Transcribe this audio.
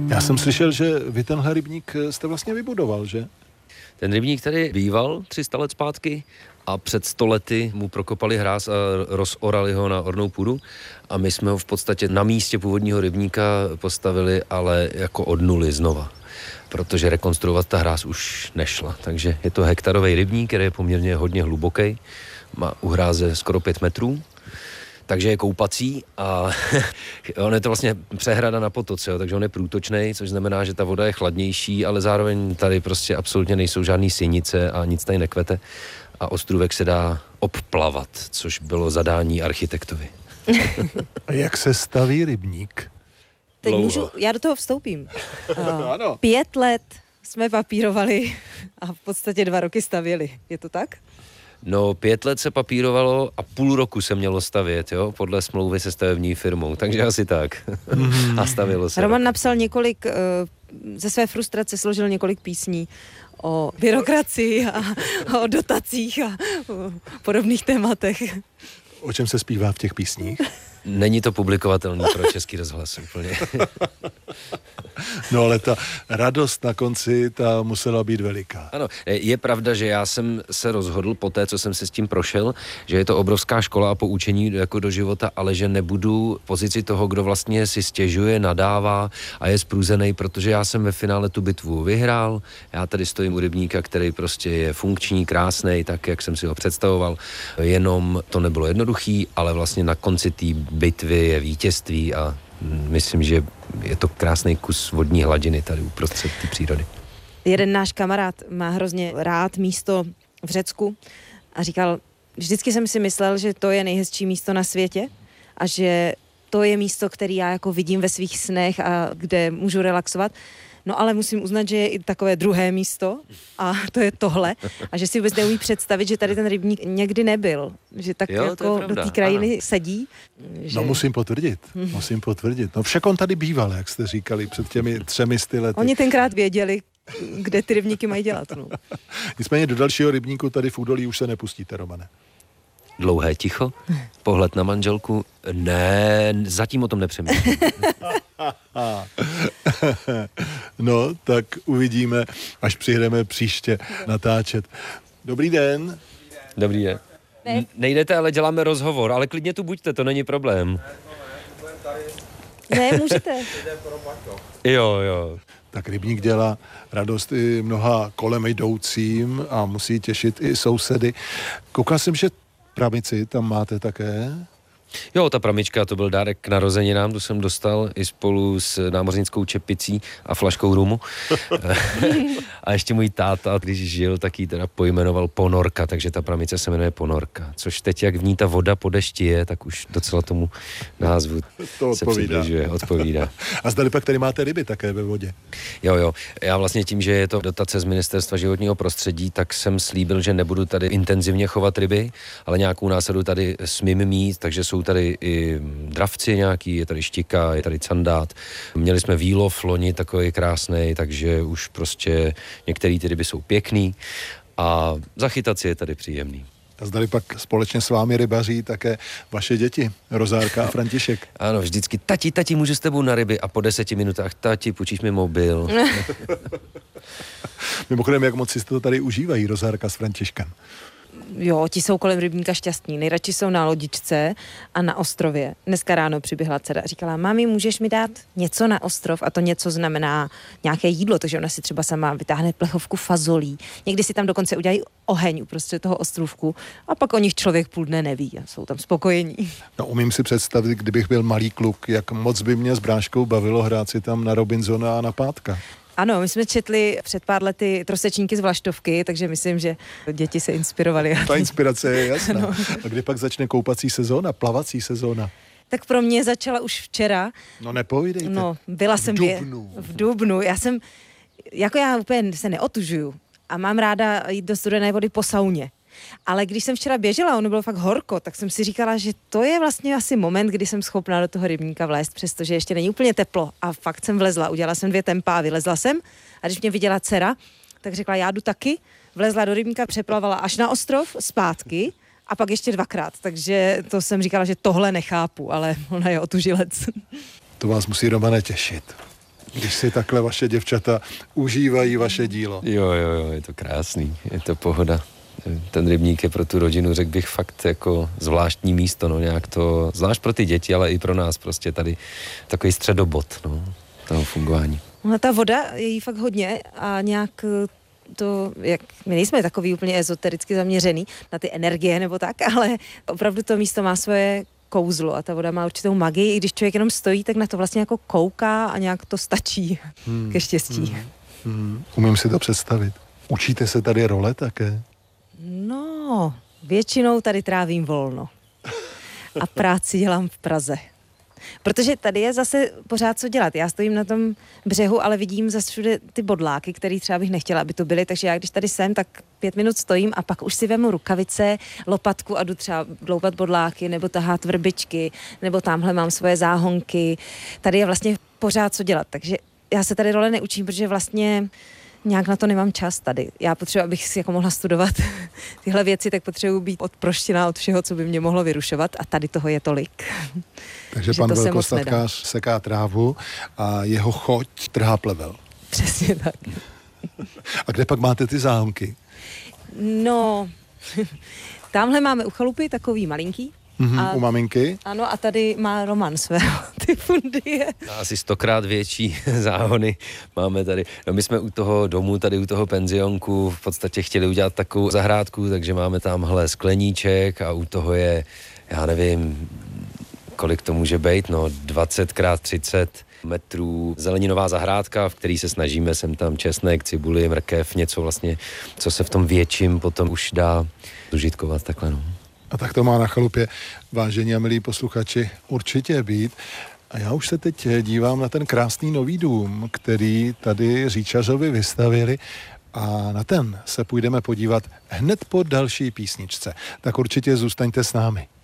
Já jsem slyšel, že vy tenhle rybník jste vlastně vybudoval, že? Ten rybník tady býval 300 let zpátky a před 100 lety mu prokopali hráz a rozorali ho na ornou půdu a my jsme ho v podstatě na místě původního rybníka postavili, ale jako od nuly znova, protože rekonstruovat ta hráz už nešla. Takže je to hektarový rybník, který je poměrně hodně hluboký, má u hráze skoro 5 metrů, takže je koupací a on je to vlastně přehrada na potoce, jo, takže on je průtočnej, což znamená, že ta voda je chladnější, ale zároveň tady prostě absolutně nejsou žádný sinice a nic tady nekvete a ostrůvek se dá obplavat, což bylo zadání architektovi. A jak se staví rybník? Teď já do toho vstoupím. 5 let jsme papírovali a v podstatě 2 roky stavěli. Je to tak? No, 5 let se papírovalo a půl roku se mělo stavět, jo, podle smlouvy se stavební firmou, takže asi tak. A stavilo se. Roman napsal ze své frustrace složil několik písní o byrokracii a o dotacích a o podobných tématech. O čem se zpívá v těch písních? Není to publikovatelný pro Český rozhlas úplně. No ale ta radost na konci, ta musela být veliká. Ano, je pravda, že já jsem se rozhodl po té, co jsem se s tím prošel, že je to obrovská škola a poučení jako do života, ale že nebudu v pozici toho, kdo vlastně si stěžuje, nadává a je zprůzenej, protože já jsem ve finále tu bitvu vyhrál. Já tady stojím u rybníka, který prostě je funkční, krásnej, tak jak jsem si ho představoval. Jenom to nebylo jednoduchý, ale vlastně na konci té bitvy je vítězství a myslím, že je to krásný kus vodní hladiny tady uprostřed té přírody. Jeden náš kamarád má hrozně rád místo v Řecku a říkal, vždycky jsem si myslel, že to je nejhezčí místo na světě a že to je místo, které já jako vidím ve svých snech a kde můžu relaxovat. No ale musím uznat, že je i takové druhé místo a to je tohle a že si vůbec neumí představit, že tady ten rybník někdy nebyl, že tak jo, jako do té krajiny ano. Sedí. Že... No musím potvrdit. No však on tady býval, jak jste říkali, před těmi 300 lety. Oni tenkrát věděli, kde ty rybníky mají dělat. No. Nicméně do dalšího rybníku tady v údolí už se nepustíte, Romane. Dlouhé ticho, pohled na manželku. Ne, zatím o tom nepřemýšlím. No, tak uvidíme, až přijedeme příště natáčet. Dobrý den. Dobrý den. Nejdete, ale děláme rozhovor, ale klidně tu buďte, to není problém. Ne, můžete. Jo. Tak rybník dělá radost i mnoha kolem jdoucím a musí těšit i sousedy. Koukal jsem, že pramici tam máte také? Jo, ta pramička, to byl dárek k narozeninám, tu jsem dostal i spolu s námořnickou čepicí a flaškou rumu. A ještě můj táta, když žil, tak ji teda pojmenoval Ponorka, takže ta pramice se jmenuje Ponorka. Což teď, jak v ní ta voda po dešti je, tak už docela tomu názvu to odpovídá. A zdali pak tady máte ryby také ve vodě? Jo. Já vlastně tím, že je to dotace z Ministerstva životního prostředí, tak jsem slíbil, že nebudu tady intenzivně chovat ryby, ale nějakou násadu tady smím mít, takže jsou tady i dravci nějaký, je tady štika, je tady candát. Měli jsme výlov loni takový krásnej, takže už prostě některé ty ryby jsou pěkný a zachytat si je tady příjemný. A zdali pak společně s vámi rybaří také vaše děti, Rozárka a František? Ano, vždycky, tati, můžu s tebou na ryby a po 10 minutách, tati, půjčíš mi mobil. Mimochodem, jak moc si to tady užívají Rozárka s Františkem? Jo, ti jsou kolem rybníka šťastní. Nejradši jsou na lodičce a na ostrově. Dneska ráno přiběhla dcera a říkala, mami, můžeš mi dát něco na ostrov? A to něco znamená nějaké jídlo, takže ona si třeba sama vytáhne plechovku fazolí. Někdy si tam dokonce udělají oheň uprostřed toho ostrůvku a pak o nich člověk půl dne neví a jsou tam spokojení. No, umím si představit, kdybych byl malý kluk, jak moc by mě s bráškou bavilo hrát si tam na Robinsona a na Pátka. Ano, my jsme četli před pár lety Trosečníky z Vlaštovky, takže myslím, že děti se inspirovaly. Ta inspirace je jasná. No. A kdy pak začne koupací sezóna, plavací sezóna? Tak pro mě začala už včera. No nepovídejte. No, byla jsem v dubnu. Já úplně se neotužuju a mám ráda jít do studené vody po sauně. Ale když jsem včera běžela, ono bylo fakt horko, tak jsem si říkala, že to je vlastně asi moment, kdy jsem schopná do toho rybníka vlézt, přestože ještě není úplně teplo. A fakt jsem vlezla, udělala jsem 2 tempa a vylezla jsem. A když mě viděla dcera, tak řekla, já jdu taky. Vlezla do rybníka, přeplavala až na ostrov, zpátky a pak ještě 2krát. Takže to jsem říkala, že tohle nechápu, ale ona je otužilec. To vás musí, Romane, těšit. když si takhle vaše děvčata užívají vaše dílo. Jo, je to krásný, je to pohoda. Ten rybník je pro tu rodinu, řekl bych, fakt jako zvláštní místo, no, nějak to, zvlášť pro ty děti, ale i pro nás prostě tady takový středobod, no, toho fungování. No, ta voda je jí fakt hodně a nějak to, jak my nejsme takový úplně ezotericky zaměřený na ty energie nebo tak, ale opravdu to místo má svoje kouzlo a ta voda má určitou magii, i když člověk jenom stojí, tak na to vlastně jako kouká a nějak to stačí ke štěstí. Umím si to představit. Učíte se tady role také? No, většinou tady trávím volno a práci dělám v Praze. Protože tady je zase pořád co dělat. Já stojím na tom břehu, ale vidím zase všude ty bodláky, které třeba bych nechtěla, aby to byly, takže já když tady jsem, tak 5 minut stojím a pak už si vemu rukavice, lopatku a jdu třeba dloupat bodláky nebo tahat vrbičky, nebo tamhle mám svoje záhonky. Tady je vlastně pořád co dělat, takže já se tady role neučím, protože vlastně nějak na to nemám čas tady. Já potřebuji, abych si jako mohla studovat tyhle věci, tak potřebuji být odproštěná od všeho, co by mě mohlo vyrušovat a tady toho je tolik. Takže pan velkostatkář seká trávu a jeho choť trhá plevel. Přesně tak. A kde pak máte ty záhonky? No, tamhle máme u chalupy takový malinký. U maminky? Ano, a tady má Roman svého, ty fundie. Asi 100krát větší záhony máme tady. No my jsme u toho domu, tady u toho penzionku v podstatě chtěli udělat takovou zahrádku, takže máme tamhle skleníček a u toho je, já nevím, kolik to může být, no 20x30 metrů zeleninová zahrádka, v který se snažíme sem tam česnek, cibuli, mrkev, něco vlastně, co se v tom větším potom už dá zužitkovat takhle, no. A tak to má na chalupě, vážení a milí posluchači, určitě být. A já už se teď dívám na ten krásný nový dům, který tady Říčařovi vystavili a na ten se půjdeme podívat hned po další písničce. Tak určitě zůstaňte s námi.